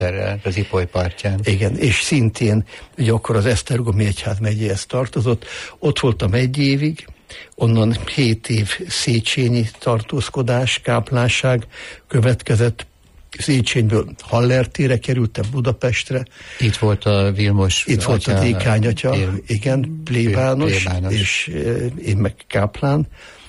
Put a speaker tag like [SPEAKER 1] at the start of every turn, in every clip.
[SPEAKER 1] az Ipoly partján.
[SPEAKER 2] Igen, és szintén, ugye akkor az Esztergomi Egyház megyéhez tartozott, ott voltam 1 évig, onnan 7 év széchenyi tartózkodás, káplánság következett. Széchenyből Hallertére kerültem Budapestre.
[SPEAKER 1] Itt volt a Vilmos
[SPEAKER 2] Itt volt a dékányatya, igen, plébános, és én meg káplán,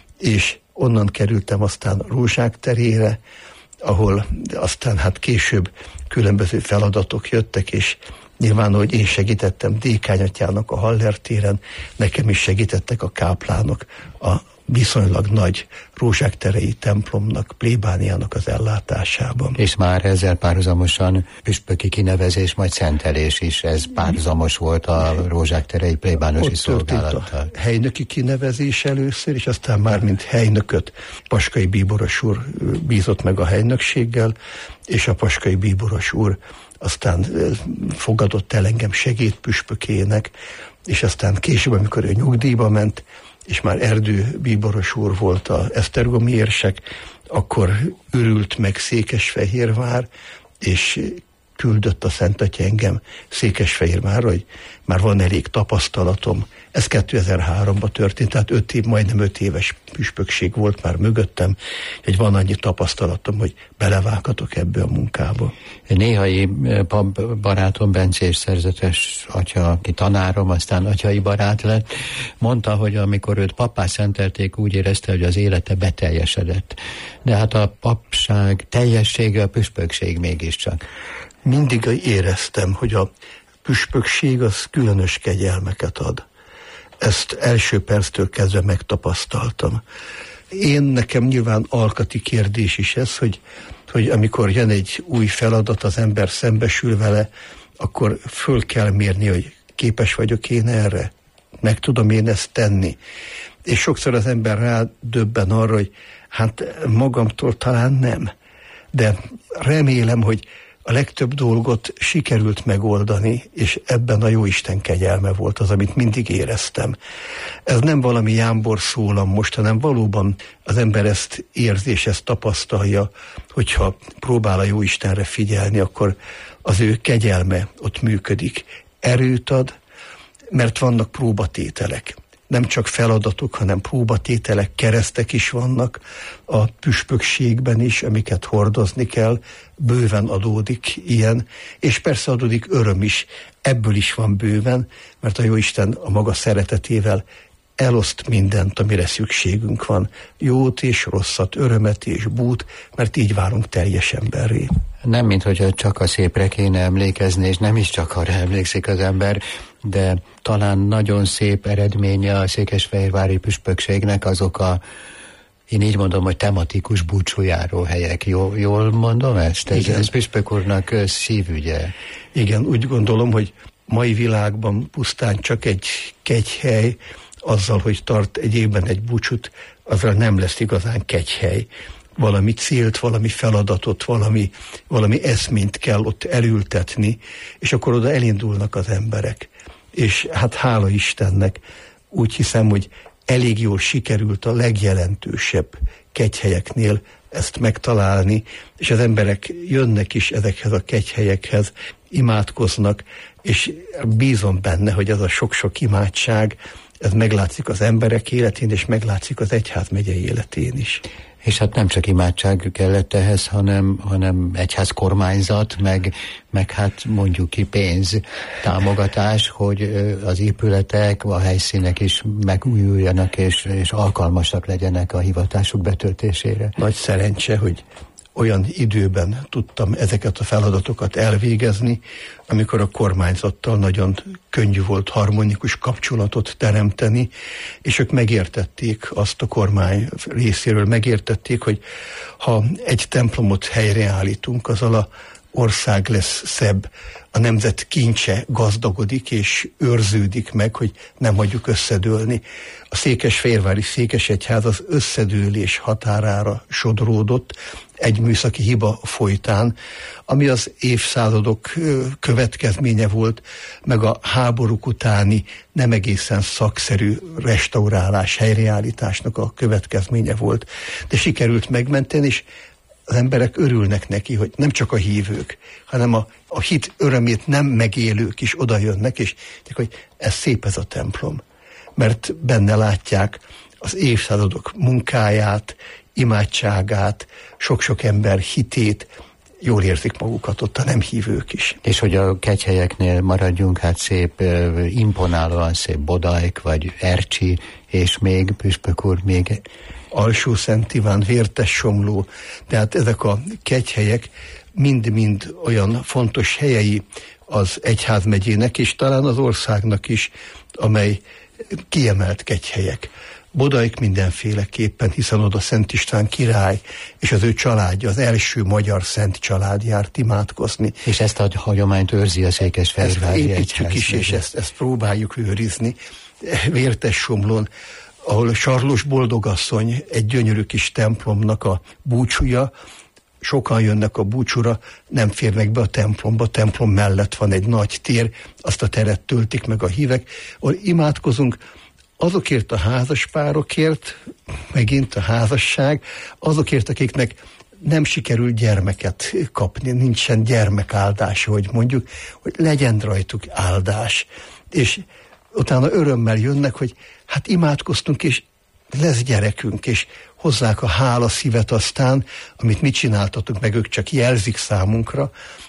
[SPEAKER 2] és onnan kerültem aztán Rózsák terére, ahol aztán hát később különböző feladatok jöttek, és nyilván, hogy én segítettem dékányatyának a Hallertéren, nekem is segítettek a káplánok a viszonylag nagy Rózsák-terei templomnak, plébániának az ellátásában.
[SPEAKER 1] És már ezzel párhuzamosan püspöki kinevezés, majd szentelés is, ez párhuzamos volt a Rózsák-terei plébánosi szolgálattal.
[SPEAKER 2] A helynöki kinevezés először, és aztán már mint helynököt Paskai Bíboros úr bízott meg a helynökséggel, és a Paskai Bíboros úr aztán fogadott el engem segédpüspökének, és aztán később, amikor ő nyugdíjba ment, és már Erdő Bíboros úr volt a esztergomi érsek, akkor ürült meg Székesfehérvár, és küldött a Szent Atya engem Székesfehérvárra, hogy már van elég tapasztalatom. Ez 2003-ban történt, tehát majdnem 5 éves püspökség volt már mögöttem, hogy van annyi tapasztalatom, hogy belevághatok ebbe a munkába.
[SPEAKER 1] Néhai barátom, bencés szerzetes atya, aki tanárom, aztán atyai barát lett, mondta, hogy amikor őt pappá szentelték, úgy érezte, hogy az élete beteljesedett. De hát a papság teljessége a püspökség mégiscsak.
[SPEAKER 2] Mindig éreztem, hogy a püspökség az különös kegyelmeket ad. Ezt első perctől kezdve megtapasztaltam. Nekem nyilván alkati kérdés is ez, hogy amikor jön egy új feladat, az ember szembesül vele, akkor föl kell mérni, hogy képes vagyok én erre, meg tudom én ezt tenni. És sokszor az ember rádöbben arra, hogy hát magamtól talán nem, de remélem, hogy a legtöbb dolgot sikerült megoldani, és ebben a Jóisten kegyelme volt az, amit mindig éreztem. Ez nem valami jámbor szólam most, hanem valóban az ember ezt érzi, és ezt tapasztalja, hogyha próbál a Jóistenre figyelni, akkor az ő kegyelme ott működik. Erőt ad, mert vannak próbatételek. Nem csak feladatok, hanem próbatételek, keresztek is vannak a püspökségben is, amiket hordozni kell, bőven adódik ilyen, és persze adódik öröm is, ebből is van bőven, mert a Jóisten a maga szeretetével eloszt mindent, amire szükségünk van, jót és rosszat, örömet és bút, mert így válunk teljes emberré.
[SPEAKER 1] Nem, minthogyha csak a szépre kéne emlékezni, és nem is csak arra emlékszik az ember, de talán nagyon szép eredménye a székesfehérvári püspökségnek azok én így mondom, hogy tematikus búcsújáró helyek. Jól mondom ezt? Ez püspök úrnak szívügye.
[SPEAKER 2] Igen, úgy gondolom, hogy mai világban pusztán csak egy kegyhely, azzal, hogy tart egy évben egy búcsút, azra nem lesz igazán kegyhely. Valami célt, valami feladatot, valami eszményt kell ott elültetni, és akkor oda elindulnak az emberek. És hát hála Istennek, úgy hiszem, hogy elég jól sikerült a legjelentősebb kegyhelyeknél ezt megtalálni, és az emberek jönnek is ezekhez a kegyhelyekhez, imádkoznak, és bízom benne, hogy ez a sok-sok imádság, ez meglátszik az emberek életén, és meglátszik az egyházmegye életén is.
[SPEAKER 1] És hát nem csak imádság kellett ehhez, hanem egyház kormányzat, meg hát mondjuk ki pénz, támogatás, hogy az épületek, a helyszínek is megújuljanak, és alkalmasak legyenek a hivatásuk betöltésére.
[SPEAKER 2] Nagy szerencse, hogy olyan időben tudtam ezeket a feladatokat elvégezni, amikor a kormányzattal nagyon könnyű volt harmonikus kapcsolatot teremteni, és ők megértették azt a kormány részéről, megértették, hogy ha egy templomot helyreállítunk, azzal a ország lesz szebb, a nemzet kincse gazdagodik és őrződik meg, hogy nem hagyjuk összedőlni. A székesfehérvári székesegyház az összedőlés határára sodródott egy műszaki hiba folytán, ami az évszázadok következménye volt, meg a háborúk utáni nem egészen szakszerű restaurálás, helyreállításnak a következménye volt. De sikerült megmenteni, és az emberek örülnek neki, hogy nem csak a hívők, hanem a hit örömét nem megélők is oda jönnek, és hogy ez szép ez a templom. Mert benne látják az évszázadok munkáját, imádságát, sok-sok ember hitét, jól érzik magukat ott a nem hívők is.
[SPEAKER 1] És hogy a kegyhelyeknél maradjunk, hát szép, imponálóan szép Bodajk, vagy Ercsi, és még, püspök úr, még...
[SPEAKER 2] Alsó-Szent Iván, Vértessomló, tehát ezek a kegyhelyek mind-mind olyan fontos helyei az egyházmegyének, és talán az országnak is, amely kiemelt kegyhelyek. Bodajk mindenféleképpen, hiszen oda Szent István király és az ő családja, az első magyar szent család járt imádkozni.
[SPEAKER 1] És ezt a hagyományt őrzi a Székesfehérvári
[SPEAKER 2] Egyház. Is, és ezt próbáljuk őrizni. Vértessomlón, ahol Sarlos boldogasszony egy gyönyörű kis templomnak a búcsúja, sokan jönnek a búcsúra, nem férnek be a templomba, a templom mellett van egy nagy tér, azt a teret töltik meg a hívek, ahol imádkozunk azokért a házaspárokért, megint a házasság, azokért, akiknek nem sikerül gyermeket kapni, nincsen gyermekáldása, hogy mondjuk, hogy legyen rajtuk áldás. És utána örömmel jönnek, hogy hát imádkoztunk, és lesz gyerekünk, és hozzák a hála szívet aztán, amit mi csináltatunk, meg ők csak jelzik számunkra,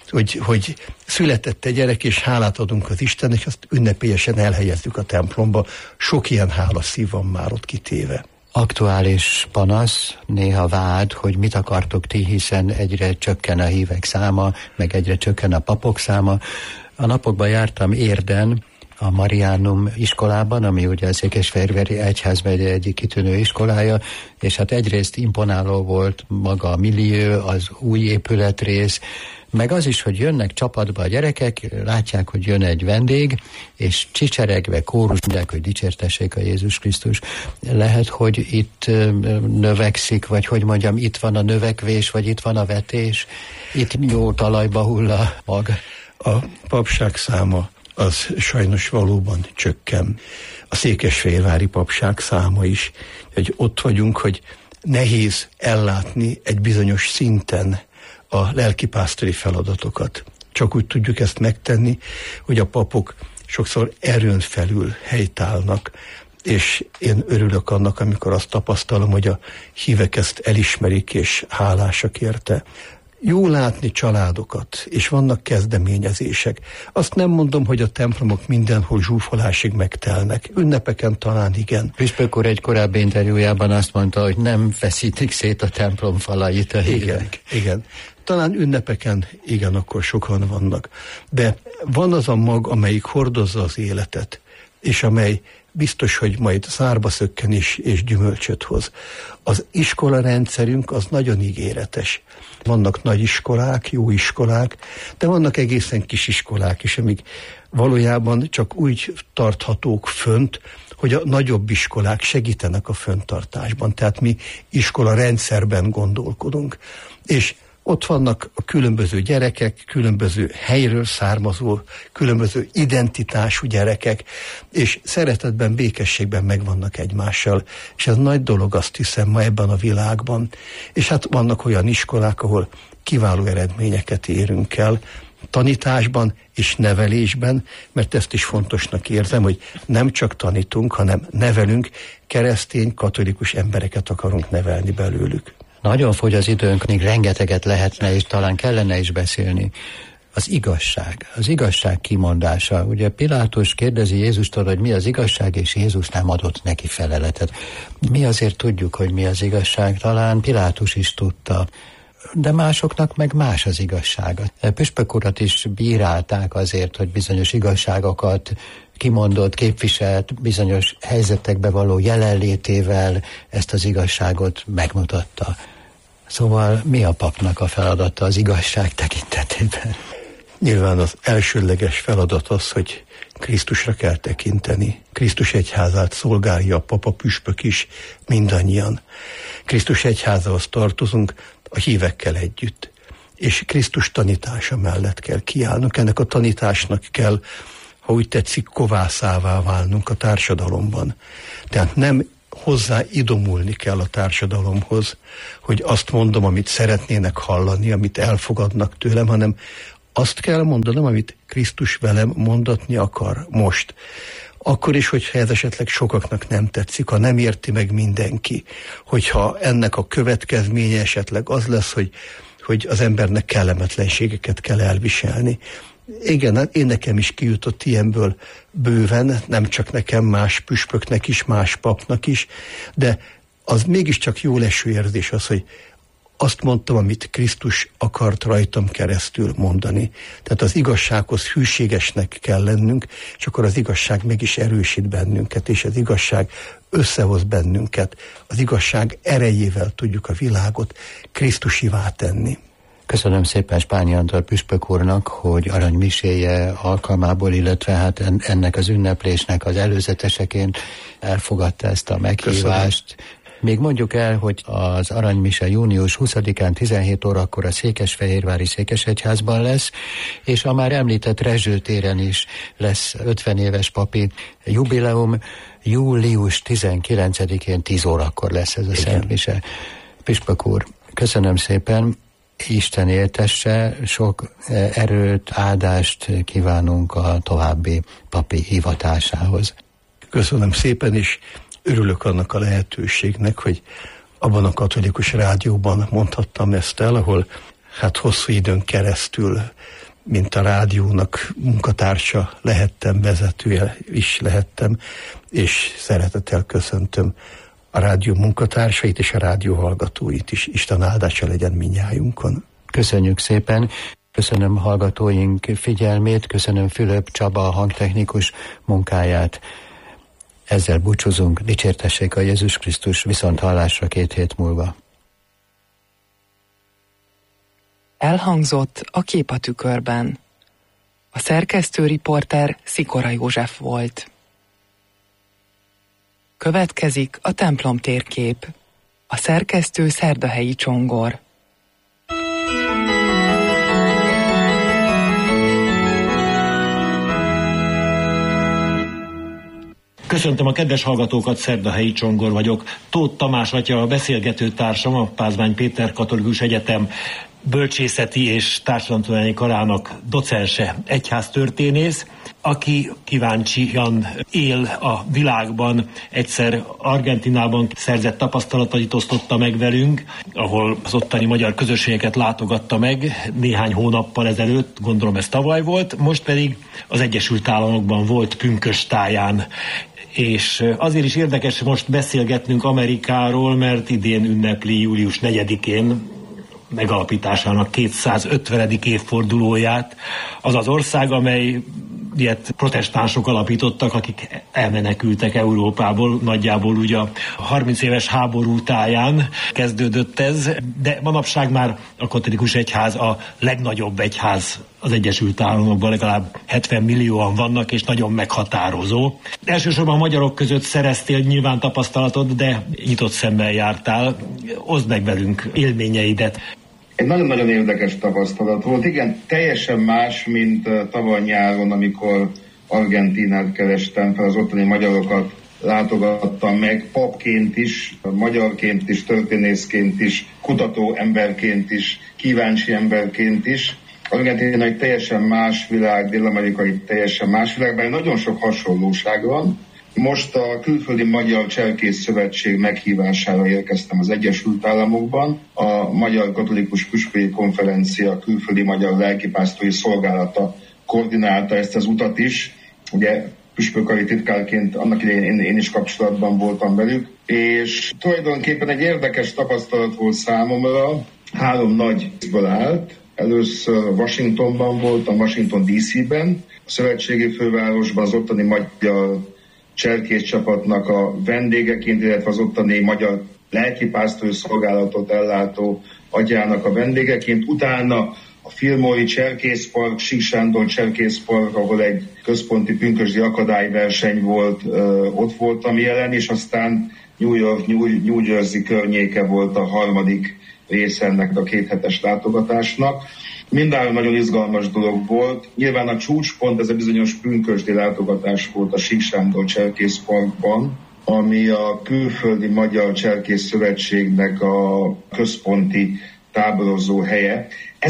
[SPEAKER 2] hogy született egy gyerek, és hálát adunk az Istennek, és azt ünnepélyesen elhelyezzük a templomba. Sok ilyen hálaszív van már ott kitéve.
[SPEAKER 1] Aktuális panasz, néha vád, hogy mit akartok ti, hiszen egyre csökken a hívek száma, meg egyre csökken a papok száma. A napokban jártam Érden, a Mariánum iskolában, ami ugye a Székesfehérvári Egyházmegye egyik kitűnő iskolája, és hát egyrészt imponáló volt maga a millió, az új épületrész, meg az is, hogy jönnek csapatba a gyerekek, látják, hogy jön egy vendég, és csicseregve, kórusdják, hogy dicsértessék a Jézus Krisztus. Lehet, hogy itt növekszik, vagy hogy mondjam, itt van a növekvés, vagy itt van a vetés, itt jó talajba hull a mag.
[SPEAKER 2] A papság száma az sajnos valóban csökken. A székesfehérvári papság száma is, hogy ott vagyunk, hogy nehéz ellátni egy bizonyos szinten a lelkipásztori feladatokat. Csak úgy tudjuk ezt megtenni, hogy a papok sokszor erőn felül helytállnak, és én örülök annak, amikor azt tapasztalom, hogy a hívek ezt elismerik, és hálásak érte. Jó látni családokat, és vannak kezdeményezések. Azt nem mondom, hogy a templomok mindenhol zsúfolásig megtelnek. Ünnepeken talán igen.
[SPEAKER 1] Püspök úr egy korábbi interjújában azt mondta, hogy nem feszítik szét a templom falait a hívek.
[SPEAKER 2] Igen. Talán ünnepeken igen, akkor sokan vannak. De van az a mag, amelyik hordozza az életet, és amely biztos, hogy majd szárba szökken és gyümölcsöt hoz. Az iskola rendszerünk az nagyon ígéretes. Vannak nagy iskolák, jó iskolák, de vannak egészen kis iskolák is, amik valójában csak úgy tarthatók fönt, hogy a nagyobb iskolák segítenek a fönntartásban. Tehát mi iskola rendszerben gondolkodunk. És ott vannak a különböző gyerekek, különböző helyről származó, különböző identitású gyerekek, és szeretetben, békességben megvannak egymással. És ez nagy dolog, azt hiszem, ma ebben a világban. És hát vannak olyan iskolák, ahol kiváló eredményeket érünk el, tanításban és nevelésben, mert ezt is fontosnak érzem, hogy nem csak tanítunk, hanem nevelünk, keresztény, katolikus embereket akarunk nevelni belőlük.
[SPEAKER 1] Nagyon fogy az időnk, még rengeteget lehetne, és talán kellene is beszélni. Az igazság kimondása. Ugye Pilátus kérdezi Jézustól, hogy mi az igazság, és Jézus nem adott neki feleletet. Mi azért tudjuk, hogy mi az igazság, talán Pilátus is tudta, de másoknak meg más az igazság. Püspök urat is bírálták azért, hogy bizonyos igazságokat kimondott, képviselt, bizonyos helyzetekbe való jelenlétével ezt az igazságot megmutatta. Szóval mi a papnak a feladata az igazság tekintetében?
[SPEAKER 2] Nyilván az elsődleges feladat az, hogy Krisztusra kell tekinteni. Krisztus egyházát szolgálja a papa, püspök is, mindannyian. Krisztus egyházához tartozunk a hívekkel együtt. És Krisztus tanítása mellett kell kiállnunk. Ennek a tanításnak kell, ha úgy tetszik, kovászává válnunk a társadalomban. Tehát nem hozzá idomulni kell a társadalomhoz, hogy azt mondom, amit szeretnének hallani, amit elfogadnak tőlem, hanem azt kell mondanom, amit Krisztus velem mondatni akar most. Akkor is, hogyha ez esetleg sokaknak nem tetszik, ha nem érti meg mindenki, hogyha ennek a következménye esetleg az lesz, hogy az embernek kellemetlenségeket kell elviselni. Igen, én nekem is kijutott ilyenből bőven, nem csak nekem, más püspöknek is, más papnak is, de az mégiscsak jó leső érzés az, hogy azt mondtam, amit Krisztus akart rajtam keresztül mondani. Tehát az igazsághoz hűségesnek kell lennünk, és akkor az igazság mégis erősít bennünket, és az igazság összehoz bennünket. Az igazság erejével tudjuk a világot Krisztusivá tenni.
[SPEAKER 1] Köszönöm szépen Spányi Antal püspök úrnak, hogy aranymiséje alkalmából, illetve hát ennek az ünneplésnek az előzeteseként elfogadta ezt a meghívást. Köszönöm. Még mondjuk el, hogy az aranymise június 20-án 17 órakor a Székesfehérvári Székesegyházban lesz, és a már említett Rezső téren is lesz 50 éves papi jubileum. Július 19-én 10 órakor lesz ez a szentmise. Püspök úr, köszönöm szépen, Isten éltesse, sok erőt, áldást kívánunk a további papi hivatásához.
[SPEAKER 2] Köszönöm szépen, és örülök annak a lehetőségnek, hogy abban a katolikus rádióban mondhattam ezt el, ahol hát hosszú időn keresztül, mint a rádiónak munkatársa lehettem, vezetője is lehettem, és szeretettel köszöntöm a rádió munkatársait és a rádió hallgatóit is. Isten áldása legyen mindnyájunkon.
[SPEAKER 1] Köszönjük szépen. Köszönöm hallgatóink figyelmét, köszönöm Fülöp Csaba hangtechnikus munkáját. Ezzel búcsúzunk, dicsértessék a Jézus Krisztus, viszont hallásra 2 hét múlva.
[SPEAKER 3] Elhangzott a Kép a tükörben. A szerkesztő riporter Szikora József volt. Következik a templom térkép. A szerkesztő Szerdahelyi Csongor.
[SPEAKER 4] Köszöntöm a kedves hallgatókat, Szerdahelyi Csongor vagyok. Tóth Tamás atya a beszélgető társam, a Pázmány Péter Katolikus Egyetem bölcsészeti és társadalomtudományi karának docense, egyháztörténész, aki kíváncsian él a világban. Egyszer Argentinában szerzett tapasztalatait osztotta meg velünk, ahol az ottani magyar közösségeket látogatta meg néhány hónappal ezelőtt, gondolom ez tavaly volt, most pedig az Egyesült Államokban volt pünkösdtáján. És azért is érdekes most beszélgetnünk Amerikáról, mert idén ünnepli július 4-én megalapításának 250. évfordulóját. Az az ország, amely ilyet protestánsok alapítottak, akik elmenekültek Európából, nagyjából ugye a 30 éves háború táján kezdődött ez, de manapság már a katolikus egyház a legnagyobb egyház az Egyesült Államokban, legalább 70 millióan vannak, és nagyon meghatározó. Elsősorban a magyarok között szereztél nyilván tapasztalatot, de nyitott szemmel jártál. Oszd meg velünk élményeidet.
[SPEAKER 5] Egy nagyon-nagyon érdekes tapasztalat volt. Igen, teljesen más, mint tavaly nyáron, amikor Argentínát kerestem fel, az ottani magyarokat látogattam meg, papként is, magyarként is, történészként is, kutató emberként is, kíváncsi emberként is. Argentína egy teljesen más világ, Dél-Amerikai teljesen más világ, bár nagyon sok hasonlóság van. Most a Külföldi Magyar Cserkész Szövetség meghívására érkeztem az Egyesült Államokban. A Magyar Katolikus Püspöki Konferencia Külföldi Magyar Lelkipásztori Szolgálata koordinálta ezt az utat is. Ugye püspökari titkárként annak idején én is kapcsolatban voltam velük, és tulajdonképpen egy érdekes tapasztalat volt számomra. 3 nagy részből állt. Először Washingtonban voltam, Washington DC-ben, a szövetségi fővárosban, az ottani magyar cserkész csapatnak a vendégeként, illetve az ottani magyar lelkipásztori szolgálatot ellátó atyának a vendégeként. Utána a Filmori Cserkészpark, Sík Sándor Cserkészpark, ahol egy központi pünkösdi akadályverseny volt, ott voltam jelen, és aztán New York, New Jersey környéke volt a harmadik része ennek a 2 hetes látogatásnak. Mindenben nagyon izgalmas dolog volt. Nyilván a csúcspont, ez a bizonyos pünkösdi látogatás volt a Sík Sándor Cserkészparkban, ami a Külföldi Magyar Cserkész Szövetségnek a központi táborozó helye.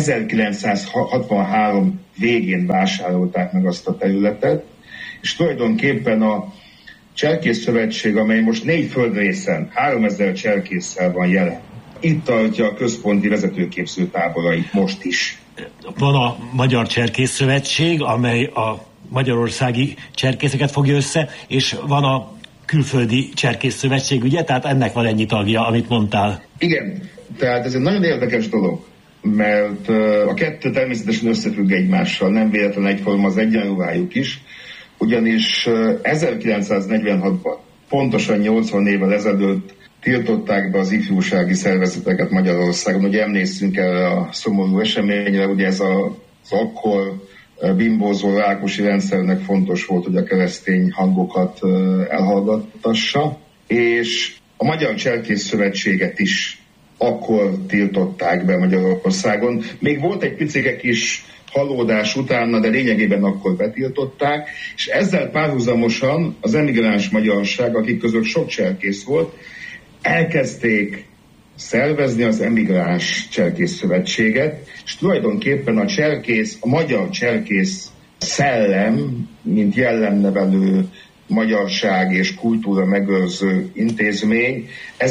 [SPEAKER 5] 1963 végén vásárolták meg azt a területet, és tulajdonképpen a Cserkész Szövetség, amely most 4 földrészen, 3000 cserkésszel van jelen, itt tartja a központi vezetőképző táborait most is.
[SPEAKER 4] Van a Magyar Cserkész Szövetség, amely a magyarországi cserkészeket fogja össze, és van a Külföldi Cserkész Szövetség, ugye? Tehát ennek van ennyi tagja, amit mondtál.
[SPEAKER 5] Igen, tehát ez egy nagyon érdekes dolog, mert a kettő természetesen összefügg egymással, nem véletlen egyforma az egyenruhájuk is, ugyanis 1946-ban, pontosan 80 évvel ezelőtt tiltották be az ifjúsági szervezeteket Magyarországon. Ugye emlékszünk erre a szomorú eseményre, ugye ez az akkor bimbózó Rákosi rendszernek fontos volt, hogy a keresztény hangokat elhallgattassa, és a Magyar Cserkész Szövetséget is akkor tiltották be Magyarországon. Még volt egy picike kis halódás utána, de lényegében akkor betiltották, és ezzel párhuzamosan az emigráns magyarság, akik között sok cserkész volt, elkezdték szervezni az emigráns cserkész szövetséget, és tulajdonképpen a magyar cserkész szellem, mint jellemnevelő magyarság és kultúra megőrző intézmény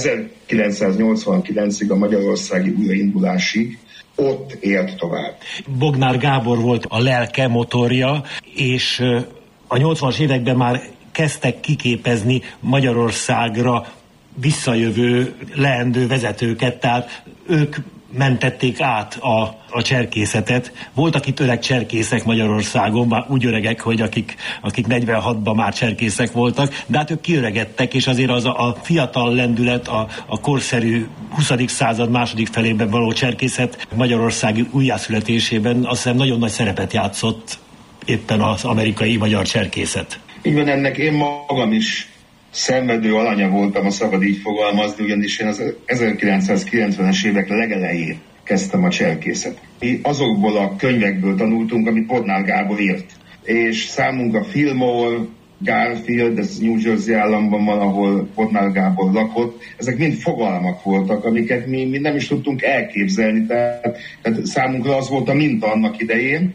[SPEAKER 5] 1989-ig a magyarországi újraindulásig ott élt tovább.
[SPEAKER 4] Bognár Gábor volt a lelke, motorja, és a 80-as években már kezdtek kiképezni Magyarországra visszajövő leendő vezetőket, tehát ők mentették át a cserkészetet. Voltak itt öreg cserkészek Magyarországon, már úgy öregek, hogy akik 46-ban már cserkészek voltak, de hát ők kiöregedtek, és azért az a fiatal lendület, a korszerű 20. század második felében való cserkészet Magyarországi újjászületésében azt hiszem nagyon nagy szerepet játszott éppen az amerikai magyar cserkészet.
[SPEAKER 5] Így van, ennek én magam is szenvedő alanya voltam, ha szabad így fogalmazni, ugyanis én az 1990-es évek legelején kezdtem a cserkészet. Mi azokból a könyvekből tanultunk, amit Bognár Gábor írt. És számunkra Fillmore, Garfield, ez New Jersey államban van, ahol Bognár Gábor lakott, ezek mind fogalmak voltak, amiket mi nem is tudtunk elképzelni, tehát számunkra az volt a minta annak idején,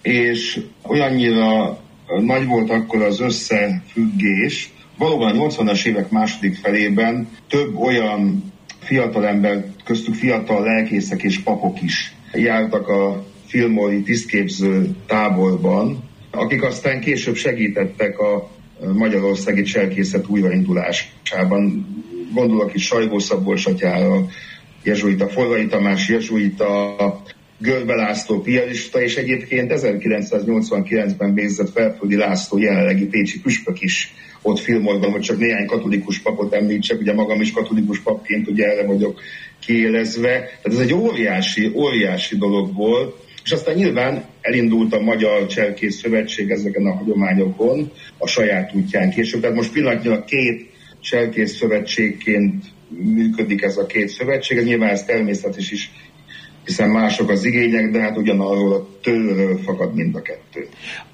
[SPEAKER 5] és olyannyira nagy volt akkor az összefüggés. Valóban a 80-as évek második felében több olyan fiatalember, köztük fiatal lelkészek és papok is jártak a Fillmore-i tisztképző táborban, akik aztán később segítettek a magyarországi cserkészet újraindulásában. Gondolok itt Sajgó Szabolcs atyára, jezsuita, Forrai Tamás jezsuita, Görbe László piarista, és egyébként 1989-ben végzett Felföldi László jelenlegi pécsi püspök is ott Fillmore-ban, hogy csak néhány katolikus papot említsek, ugye magam is katolikus papként ugye erre vagyok kiélezve. Tehát ez egy óriási dolog volt, és aztán nyilván elindult a Magyar Cserkész Szövetség ezeken a hagyományokon a saját útján később. Tehát most pillanatnyilag 2 cserkész szövetségként működik ez a 2 szövetség, ez nyilván ez természetes is, hiszen mások az igények, de hát ugyanarról a tőről fakad mind a 2.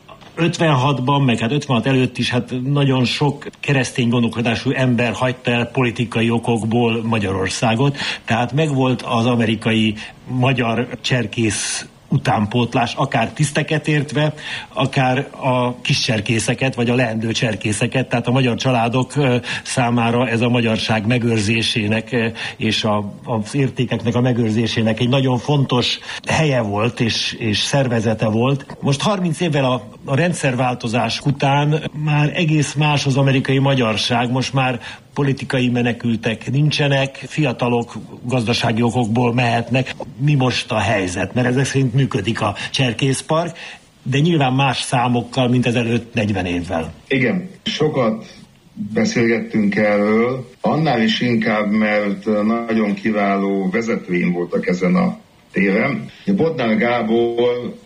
[SPEAKER 4] 56-ban, meg hát 56 előtt is hát nagyon sok keresztény gondolkodású ember hagyta el politikai okokból Magyarországot, tehát megvolt az amerikai magyar cserkész utánpótlás, akár tiszteket értve, akár a kis cserkészeket, vagy a leendő cserkészeket, tehát a magyar családok számára ez a magyarság megőrzésének és az értékeknek a megőrzésének egy nagyon fontos helye volt és szervezete volt. Most 30 évvel a rendszerváltozás után már egész más az amerikai magyarság, most már politikai menekültek nincsenek, fiatalok gazdasági okokból mehetnek. Mi most a helyzet? Mert ezek szerint működik a cserkészpark, de nyilván más számokkal, mint ezelőtt 40 évvel.
[SPEAKER 5] Igen, sokat beszélgettünk erről, annál is inkább, mert nagyon kiváló vezetőim voltak ezen a téren. Bognár Gábor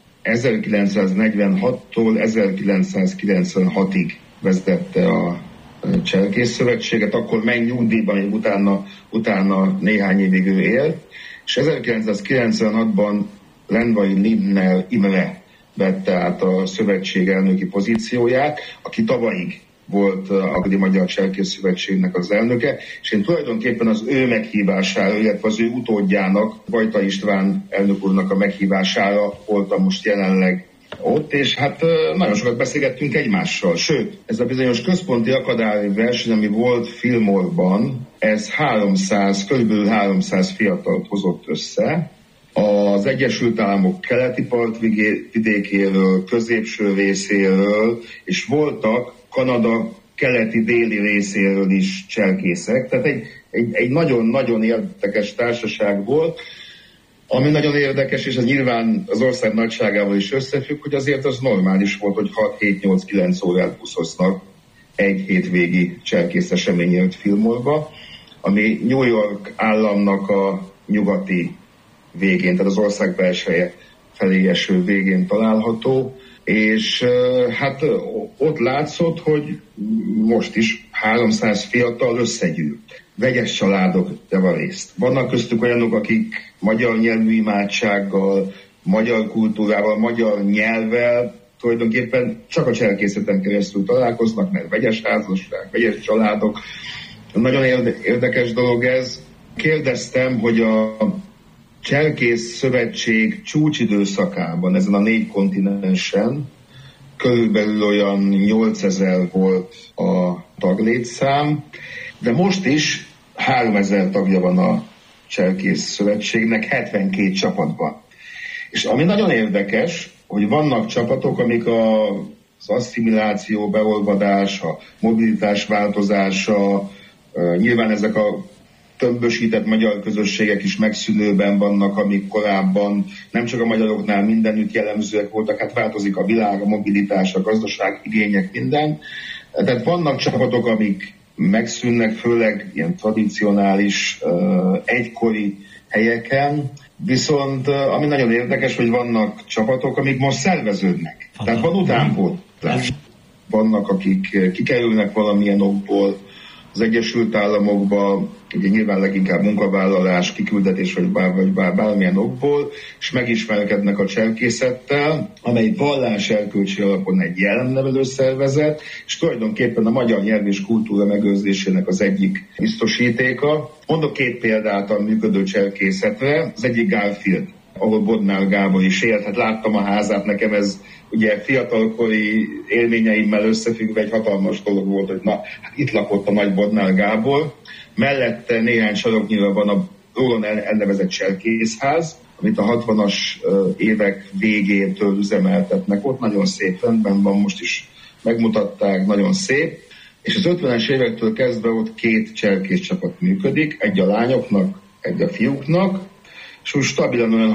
[SPEAKER 5] 1946-tól 1996-ig vezette a Cserkész Szövetséget, akkor meg nyugdíjban, utána néhány évig ő élt, és 1996-ban Lendvai Lindner Imre vette át a szövetség elnöki pozícióját, aki tavalyig volt a Magyar Cselkész Szövetségnek az elnöke, és én tulajdonképpen az ő meghívására, illetve az ő utódjának, Bajta István elnök úrnak a meghívására voltam most jelenleg ott, és hát nagyon sokat beszélgettünk egymással. Sőt, ez a bizonyos központi akadály verseny, ami volt Fillmore-ban, ez körülbelül 300 fiatalt hozott össze, az Egyesült Államok keleti partvidékéről, középső részéről, és voltak Kanada keleti-déli részéről is cselkészek. Tehát egy nagyon-nagyon érdekes társaság volt, ami nagyon érdekes, és ez nyilván az ország nagyságával is összefügg, hogy azért az normális volt, hogy 6-7-8-9 órát buszoznak egy hétvégi cselkész eseményért Fillmore-ba, ami New York államnak a nyugati végén, tehát az ország belseje felé eső végén található, és hát ott látszott, hogy most is 300 fiatal összegyűlt. Vegyes családok javarészt. Vannak köztük olyanok, akik magyar nyelvű imádsággal, magyar kultúrával, magyar nyelvvel tulajdonképpen csak a cselkészeten keresztül találkoznak, mert vegyes házasság, vegyes családok. Nagyon érdekes dolog ez. Kérdeztem, hogy a Cselkész Szövetség csúcsidőszakában, ezen a 4 kontinensen körülbelül olyan 8000 volt a taglétszám, de most is 3000 tagja van a Cselkész Szövetségnek 72 csapatban. És ami nagyon érdekes, hogy vannak csapatok, amik az asszimiláció, beolvadás, a mobilitás változása, nyilván ezek a tömbösített magyar közösségek is megszűnőben vannak, amik korábban nem csak a magyaroknál mindenütt jellemzőek voltak, hát változik a világ, a mobilitás, a gazdaság, igények, minden. Tehát vannak csapatok, amik megszűnnek, főleg ilyen tradicionális, egykori helyeken, viszont ami nagyon érdekes, hogy vannak csapatok, amik most szerveződnek. Tehát van utánpótlás. Vannak, akik kikerülnek valamilyen okból az Egyesült Államokba, ugye nyilván leginkább munkavállalás, kiküldetés vagy bármilyen okból, és megismerkednek a cselkészettel, amely vallás erkölcsi alapon egy jelennevelő szervezet, és tulajdonképpen a magyar nyelv és kultúra megőrzésének az egyik biztosítéka. Mondok 2 példát a működő cselkészetre. Az egyik Garfield, ahol Bodnár Gábor is élt. Hát láttam a házát, nekem ez ugye fiatalkori élményeimmel összefüggve egy hatalmas dolog volt, hogy hát itt lakott a nagy Bodnár Gábor. Mellette néhány saroknyira van a róla elnevezett cselkészház, amit a 60-as évek végétől üzemeltetnek. Ott nagyon szép rendben van, most is megmutatták, nagyon szép. És az 50-es évektől kezdve ott 2 cselkész csapat működik, egy a lányoknak, egy a fiúknak, és úgy stabilan olyan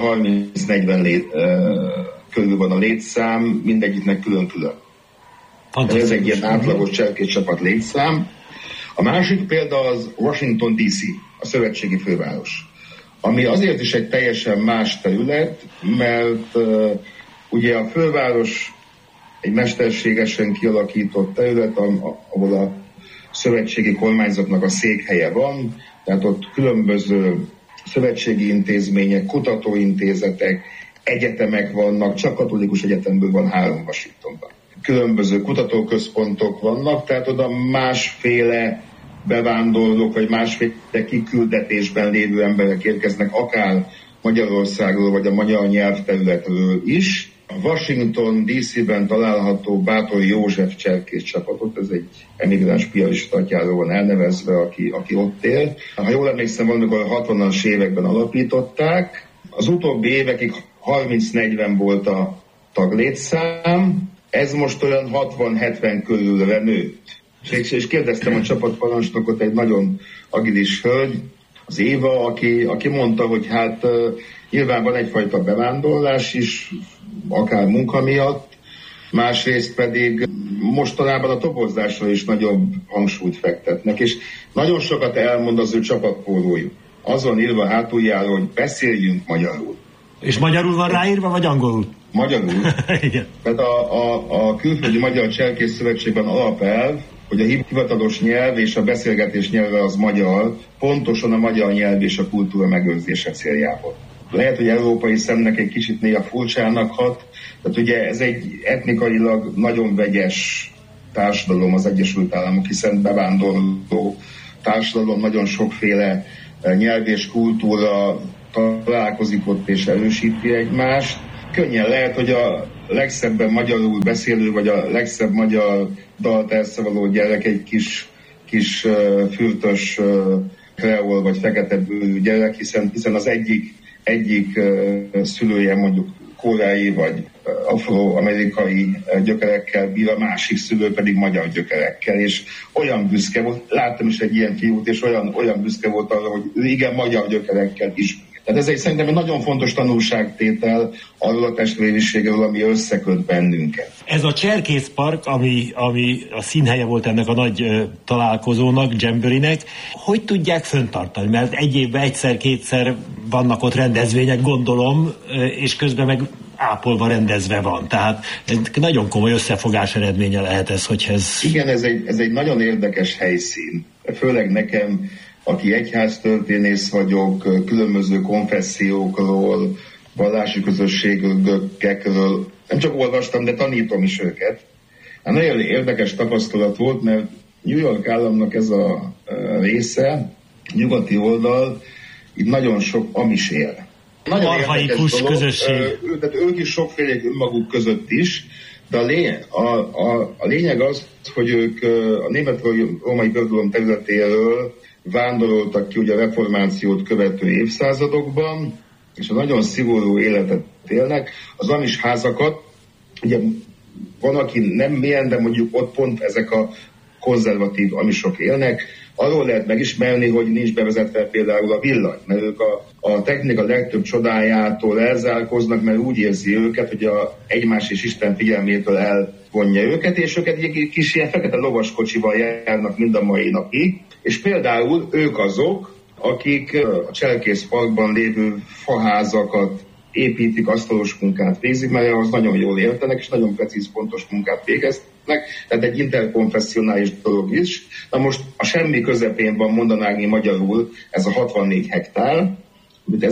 [SPEAKER 5] 30-40 körül van a létszám, mindegyiknek külön-külön. Ez egy ilyen átlagos cselkész csapat létszám. A másik példa az Washington DC, a szövetségi főváros, ami azért is egy teljesen más terület, mert ugye a főváros egy mesterségesen kialakított terület, ahol a szövetségi kormányzatnak a székhelye van, tehát ott különböző szövetségi intézmények, kutatóintézetek, egyetemek vannak, csak katolikus egyetemből van 3 Washingtonban. Különböző kutatóközpontok vannak, tehát oda másféle bevándorlók, vagy másféle kiküldetésben lévő emberek érkeznek, akár Magyarországról, vagy a magyar nyelvterületről is. A Washington DC-ben található Bátor József cselkész csapatot, ez egy emigráns piarista atyáról van elnevezve, aki ott él. Ha jól emlékszem, valamikor a 60-as években alapították. Az utóbbi évekig 30-40 volt a taglétszám, ez most olyan 60-70 körülre nőtt. És kérdeztem a csapatparancsnokot, egy nagyon agilis hölgy, az Éva, aki mondta, hogy hát nyilván van egyfajta bevándorlás is, akár munka miatt, másrészt pedig mostanában a toborzásra is nagyobb hangsúlyt fektetnek, és nagyon sokat elmond az ő csapatpólójuk. Azon írva hátuljára, hogy beszéljünk magyarul.
[SPEAKER 4] És magyarul van ráírva, vagy angolul?
[SPEAKER 5] Magyarul.
[SPEAKER 4] Igen.
[SPEAKER 5] Tehát a Külföldi Magyar Cselkész Szövetségben alapelv, hogy a hivatalos nyelv és a beszélgetés nyelve az magyar, pontosan a magyar nyelv és a kultúra megőrzése céljából. Lehet, hogy európai szemnek egy kicsit néha furcsának hat, tehát ugye ez egy etnikailag nagyon vegyes társadalom az Egyesült Államok, hiszen bevándorló társadalom, nagyon sokféle nyelv és kultúra találkozik ott és erősíti egymást. Könnyen lehet, hogy a legszebben magyarul beszélő, vagy a legszebb magyar dalt elszavaló gyerek egy kis fürtös kreol vagy feketebőrű gyerek, hiszen az egyik szülője mondjuk koreai vagy afroamerikai gyökerekkel bír, a másik szülő pedig magyar gyökerekkel, és olyan büszke volt, láttam is egy ilyen fiút, és olyan büszke volt arra, hogy ő igen, magyar gyökerekkel is. Tehát ez szerintem egy nagyon fontos tanulságtétel arról a testvériségről, ami összeköt bennünket.
[SPEAKER 4] Ez a Cserkészpark, ami a színhelye volt ennek a nagy találkozónak, Jamboree-nek, hogy tudják fenntartani? Mert egy évben egyszer-kétszer vannak ott rendezvények, gondolom, és közben meg ápolva rendezve van. Tehát nagyon komoly összefogás eredménye lehet ez, hogy ez... Igen,
[SPEAKER 5] ez egy nagyon érdekes helyszín. Főleg nekem, aki egyháztörténész vagyok, különböző konfessziókról, vallási közösségekről, nem csak olvastam, de tanítom is őket. Hát nagyon érdekes tapasztalat volt, mert New York államnak ez a része, nyugati oldal, itt nagyon sok amis él. Nagyon
[SPEAKER 4] archaikus közösség.
[SPEAKER 5] Tehát ők is sokfélék önmaguk között is, de a lényeg az, hogy ők a német-római birodalom területéről vándoroltak ki ugye a reformációt követő évszázadokban, és a nagyon szigorú életet élnek. Az amis házakat, ugye van, aki nem mélyen, de mondjuk ott pont ezek a konzervatív amisok élnek, arról lehet megismerni, hogy nincs bevezetve például a villany, mert ők a technika legtöbb csodájától elzárkoznak, mert úgy érzi őket, hogy a egymás és Isten figyelmétől elvonja őket, és őket egy kis ilyen fekete lovaskocsival járnak mind a mai napig, és például ők azok, akik a Cserkészparkban lévő faházakat építik, asztalos munkát végzik, mert ahhoz nagyon jól értenek, és nagyon precíz, pontos munkát végeznek, tehát egy interkonfessionális dolog is. Na most a semmi közepén van, mondanánk magyarul, ez a 64 hektár, amit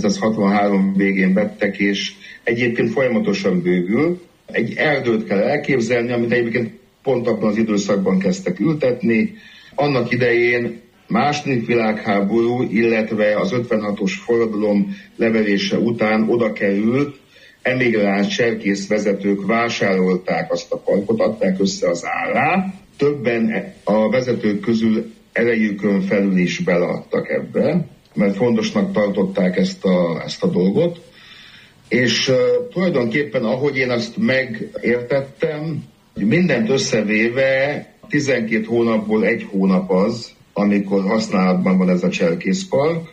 [SPEAKER 5] 1963 végén vettek, és egyébként folyamatosan bővül. Egy erdőt kell elképzelni, amit egyébként pont abban az időszakban kezdtek ültetni. Annak idején második világháború, illetve az 56-os forradalom leverése után oda került, emigráns cserkész vezetők vásárolták azt a parkot, adták össze az árát. Többen a vezetők közül erejükön felül is beleadtak ebbe, mert fontosnak tartották ezt a dolgot. És tulajdonképpen, ahogy én azt megértettem, mindent összevéve 12 hónapból 1 hónap az, amikor használatban van ez a Cserkészpark.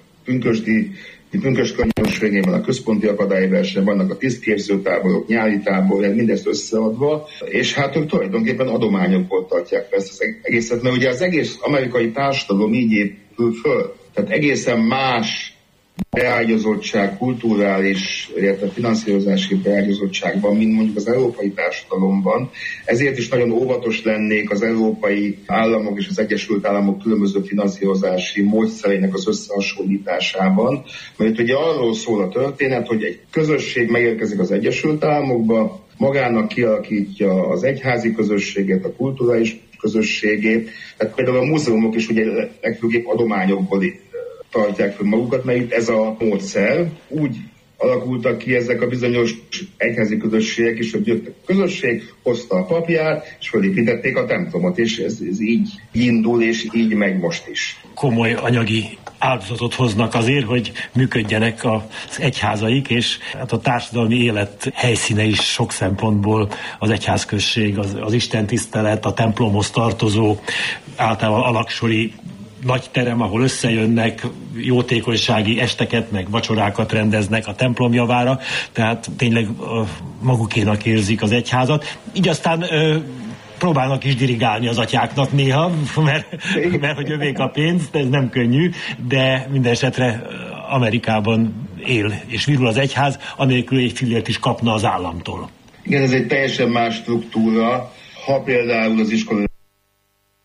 [SPEAKER 5] Pünkösd környékén a központi akadályverseny, vannak a tisztképzőtáborok, nyári tábor, mindezt összeadva, és hát ők tulajdonképpen adományokból tartják fel ezt az egészet, mert ugye az egész amerikai társadalom így épül föl. Tehát egészen más beágyazottság, kulturális, illetve finanszírozási beágyazottságban, mint mondjuk az európai társadalomban. Ezért is nagyon óvatos lennék az európai államok és az Egyesült Államok különböző finanszírozási módszereinek az összehasonlításában. Mert ugye arról szól a történet, hogy egy közösség megérkezik az Egyesült Államokba, magának kialakítja az egyházi közösséget, a kulturális közösségét. Tehát például a múzeumok is ugye legfőképp adományokból tartják fel magukat, mert itt ez a módszer. Úgy alakultak ki ezek a bizonyos egyházi közösségek is, hogy jött a közösség, hozta a papját, és felépítették a templomot, és ez így indul, és így megy most is.
[SPEAKER 4] Komoly anyagi áldozatot hoznak azért, hogy működjenek az egyházaik, és hát a társadalmi élet helyszíne is sok szempontból az egyházközség, az istentisztelet, a templomhoz tartozó, általában alaksori nagy terem, ahol összejönnek, jótékonysági esteket, meg vacsorákat rendeznek a templom javára, tehát tényleg magukénak érzik az egyházat. Így aztán próbálnak is dirigálni az atyáknak néha, mert hogy övék a pénz, ez nem könnyű, de minden esetre Amerikában él és virul az egyház, anélkül egy fillért is kapna az államtól.
[SPEAKER 5] Igen, ez egy teljesen más struktúra. Ha például az iskolai